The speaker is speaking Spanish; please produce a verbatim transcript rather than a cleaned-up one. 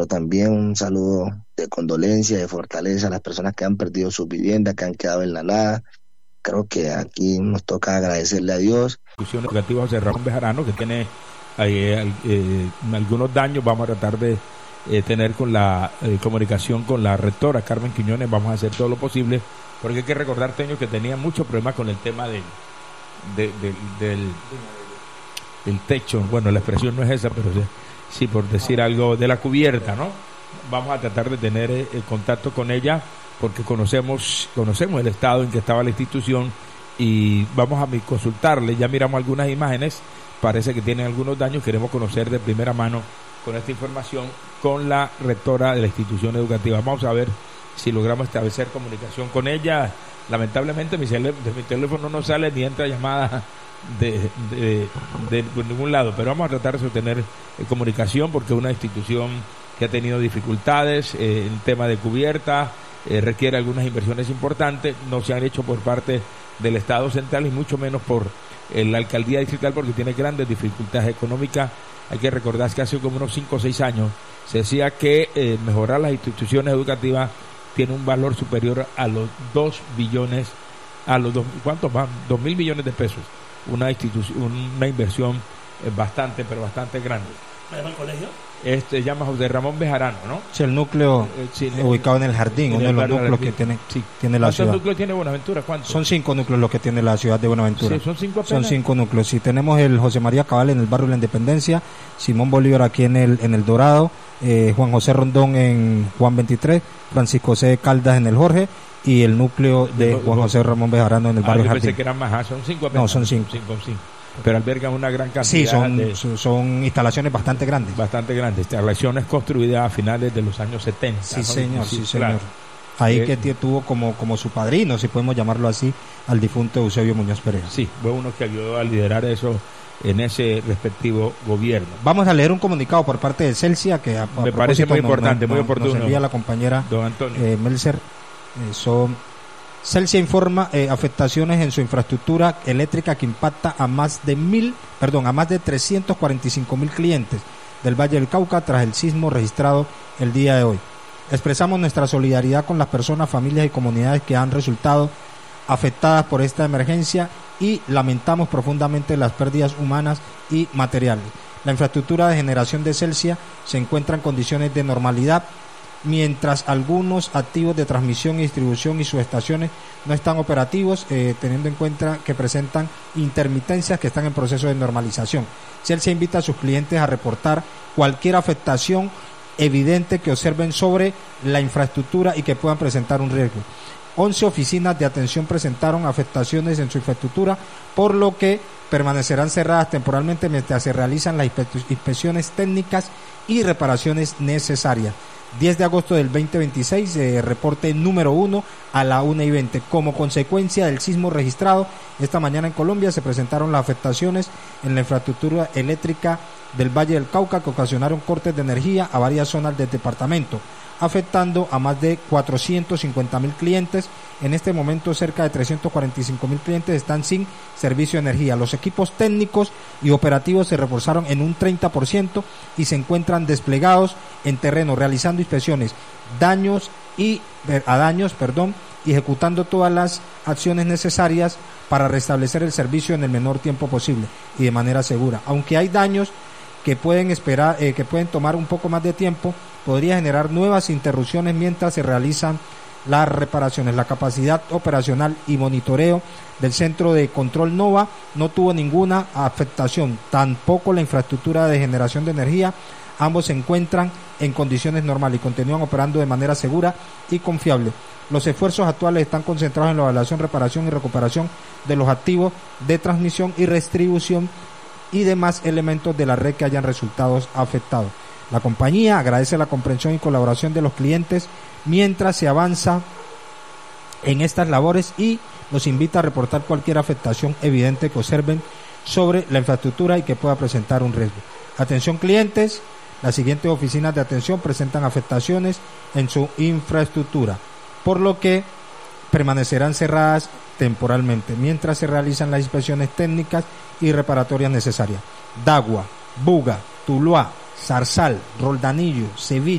pero también un saludo de condolencia, de fortaleza a las personas que han perdido sus viviendas, que han quedado en la nada. Creo que aquí nos toca agradecerle a Dios. Institución educativa José Ramón Bejarano, que tiene eh, eh, algunos daños. Vamos a tratar de eh, tener con la eh, comunicación con la rectora Carmen Quiñones. Vamos a hacer todo lo posible, porque hay que recordar, Teño, que tenía muchos problemas con el tema del, de, de, del, del techo. Bueno, la expresión no es esa, pero sí, por decir algo, de la cubierta, ¿no? Vamos a tratar de tener eh, contacto con ella, porque conocemos conocemos el estado en que estaba la institución y vamos a consultarle. Ya miramos algunas imágenes, parece que tienen algunos daños. Queremos conocer de primera mano con esta información con la rectora de la institución educativa. Vamos a ver si logramos establecer comunicación con ella. Lamentablemente mi cel- de mi teléfono no sale ni entra llamada de, de, de, de ningún lado, pero vamos a tratar de sostener eh, comunicación, porque es una institución que ha tenido dificultades eh, en tema de cubierta. Eh, requiere algunas inversiones importantes, no se han hecho por parte del Estado central y mucho menos por eh, la alcaldía distrital, porque tiene grandes dificultades económicas. Hay que recordar que hace como unos cinco o seis años se decía que eh, mejorar las instituciones educativas tiene un valor superior a los dos billones, a los dos, ¿cuántos van? Dos mil millones de pesos. Una institución, una inversión eh, bastante, pero bastante grande. ¿Me llama el colegio? Este se llama José Ramón Bejarano, ¿no? Sí, el núcleo eh, sí, ubicado en el jardín, uno de los núcleos que tiene, sí, tiene la ciudad. ¿Cuántos núcleos tiene Buenaventura? ¿Cuántos? Son cinco núcleos los que tiene la ciudad de Buenaventura. Sí, son cinco apenas. Son cinco núcleos. Sí, tenemos el José María Cabal en el barrio de la Independencia, Simón Bolívar aquí en el en el Dorado, eh, Juan José Rondón en Juan veintitrés, Francisco C. Caldas en el Jorge, y el núcleo de Juan José Ramón Bejarano en el barrio ah, yo Jardín. Pensé que eran más, son cinco apenas. No, son cinco. cinco, cinco. Pero albergan una gran cantidad. Sí, son, de, son instalaciones bastante grandes. Bastante grandes. Instalaciones construidas a finales de los años setenta. Sí, ¿no? señor, sí, sí claro. señor. Ahí eh, que tuvo como, como su padrino, si podemos llamarlo así, al difunto Eusebio Muñoz Perea. Sí, fue uno que ayudó a liderar eso en ese respectivo gobierno. Vamos a leer un comunicado por parte de Celsia, que a, a me parece muy importante, nos, muy oportuno. Nos envía la compañera Don Antonio. Eh, Melser. Eh, son... Celsia informa eh, afectaciones en su infraestructura eléctrica que impacta a más de mil, perdón, a más de trescientos cuarenta y cinco mil clientes del Valle del Cauca tras el sismo registrado el día de hoy. Expresamos nuestra solidaridad con las personas, familias y comunidades que han resultado afectadas por esta emergencia y lamentamos profundamente las pérdidas humanas y materiales. La infraestructura de generación de Celsia se encuentra en condiciones de normalidad, mientras algunos activos de transmisión y distribución y subestaciones no están operativos, eh, teniendo en cuenta que presentan intermitencias que están en proceso de normalización. Celsia invita a sus clientes a reportar cualquier afectación evidente que observen sobre la infraestructura y que puedan presentar un riesgo. once oficinas de atención presentaron afectaciones en su infraestructura, por lo que permanecerán cerradas temporalmente mientras se realizan las inspecciones técnicas y reparaciones necesarias. diez de agosto del veinte veintiséis, eh, reporte número uno a la una y veinte. Como consecuencia del sismo registrado esta mañana en Colombia, se presentaron las afectaciones en la infraestructura eléctrica del Valle del Cauca que ocasionaron cortes de energía a varias zonas del departamento, afectando a más de cuatrocientos cincuenta mil clientes. En este momento, cerca de trescientos cuarenta y cinco mil clientes están sin servicio de energía. Los equipos técnicos y operativos se reforzaron en un treinta por ciento y se encuentran desplegados en terreno, realizando inspecciones, daños y a daños, perdón, y ejecutando todas las acciones necesarias para restablecer el servicio en el menor tiempo posible y de manera segura. Aunque hay daños que pueden esperar, eh, que pueden tomar un poco más de tiempo, podría generar nuevas interrupciones mientras se realizan las reparaciones. La capacidad operacional y monitoreo del Centro de Control NOVA no tuvo ninguna afectación, tampoco la infraestructura de generación de energía. Ambos se encuentran en condiciones normales y continúan operando de manera segura y confiable. Los esfuerzos actuales están concentrados en la evaluación, reparación y recuperación de los activos de transmisión y distribución y demás elementos de la red que hayan resultado afectados. La compañía agradece la comprensión y colaboración de los clientes mientras se avanza en estas labores y los invita a reportar cualquier afectación evidente que observen sobre la infraestructura y que pueda presentar un riesgo. Atención clientes, las siguientes oficinas de atención presentan afectaciones en su infraestructura, por lo que permanecerán cerradas temporalmente mientras se realizan las inspecciones técnicas y reparatorias necesarias. Dagua, Buga, Tuluá, Zarzal, Roldanillo, Sevilla,